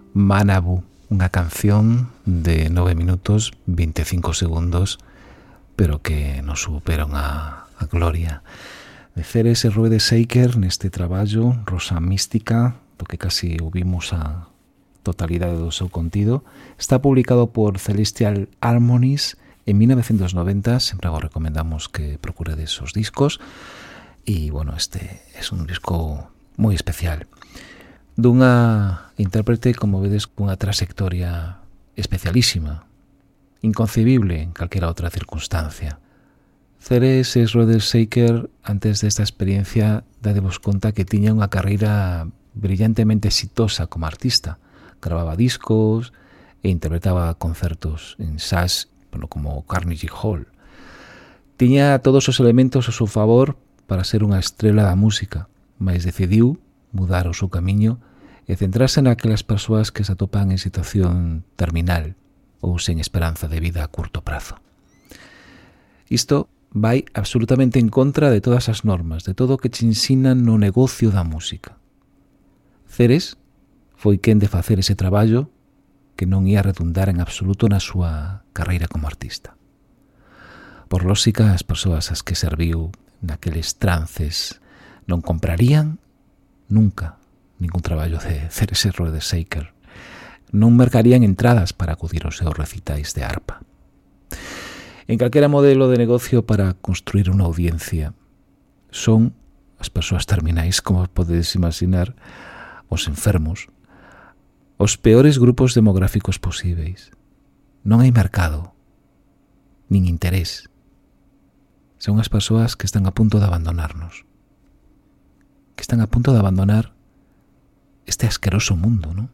Manabu, unha canción de 9 minutos 25 segundos, pero que nos superan a gloria. De Ceres e Rue de Shaker neste traballo, Rosa Mística, do que casi ouvimos a totalidade do seu contido, está publicado por Celestial Harmonies en 1990. Sempre vos recomendamos que procuredes os discos. E, bueno, este é un disco moi especial, dunha intérprete, como vedes, cunha trayectoria especialísima, inconcebible en calquera outra circunstancia. Ceres e Rue de Shaker, antes desta experiencia, dadevos conta que tiña unha carreira brillantemente exitosa como artista. Grababa discos e interpretaba concertos en Sash, como Carnegie Hall. Tiña todos os elementos ao seu favor para ser unha estrela da música, mas decidiu mudar o seu camiño e centrarse naquelas persoas que se atopan en situación terminal ou sen esperanza de vida a curto prazo. Isto vai absolutamente en contra de todas as normas, de todo o que che ensinan no negocio da música. Ceres foi quen de facer ese traballo que non ia redundar en absoluto na súa carreira como artista. Por lógica, as persoas as que serviu naqueles trances non comprarían nunca ningún traballo de Ceres e Rue de Shaker. Non mercarían entradas para acudir aos seus recitais de arpa. En calquera modelo de negocio para construir unha audiencia son as persoas terminais, como podedes imaginar, os enfermos, os peores grupos demográficos posíveis. Non hai mercado, nin interés. Son as persoas que están a punto de abandonarnos, que están a punto de abandonar este asqueroso mundo, ¿no?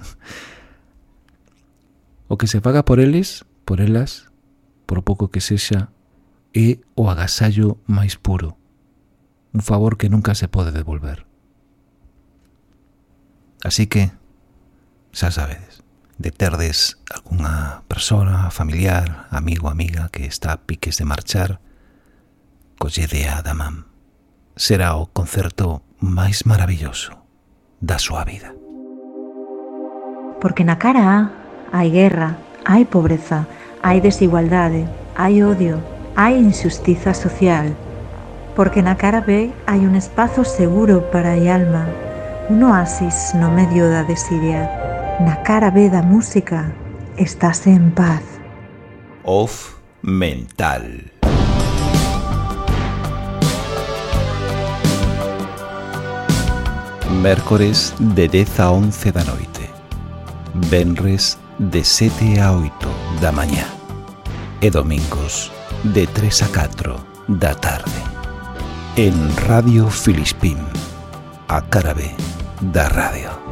O que se paga por eles, por elas, por pouco que sexa, é o agasallo máis puro, un favor que nunca se pode devolver. Así que, xa sabedes, de terdes algunha persona, familiar, amigo, amiga que está a piques de marchar, collede a da man. Será o concerto máis maravilloso da súa vida. Porque na cara A hai guerra, hai pobreza, hai desigualdade, hai odio, hai injustiza social. Porque na cara B hai un espazo seguro para a alma, un oasis no medio da desidia. Na cara B da música estáse en paz. Off mental. Mércores de 10 a 11 da noite, venres de 7 a 8 da mañá e domingos de 3 a 4 da tarde en Radio Filispín, a cara B da radio.